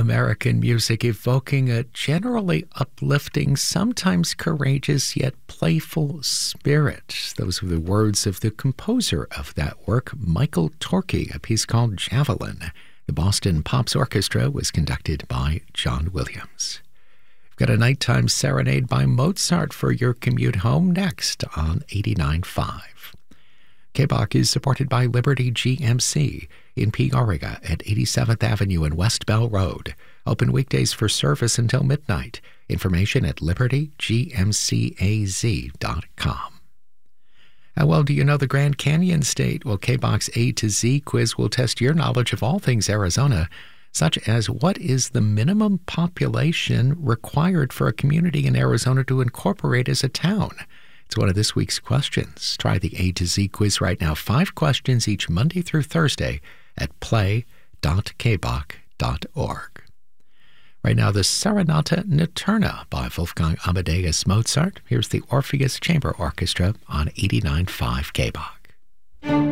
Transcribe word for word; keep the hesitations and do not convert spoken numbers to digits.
American music evoking a generally uplifting, sometimes courageous yet playful spirit. Those were the words of the composer of that work, Michael Torke, a piece called Javelin. The Boston Pops Orchestra was conducted by John Williams. We've got a nighttime serenade by Mozart for your commute home next on eighty-nine point five. K B O C is supported by Liberty G M C in Peoria at eighty-seventh Avenue and West Bell Road. Open weekdays for service until midnight. Information at liberty g m c a z dot com. How well do you know the Grand Canyon State? Well, K B O C's A to Z quiz will test your knowledge of all things Arizona, such as what is the minimum population required for a community in Arizona to incorporate as a town? It's one of this week's questions. Try the A to Z quiz right now. Five questions each Monday through Thursday at play dot k b o c dot org. Right now, the Serenata Notturna by Wolfgang Amadeus Mozart. Here's the Orpheus Chamber Orchestra on eighty-nine point five K B O C.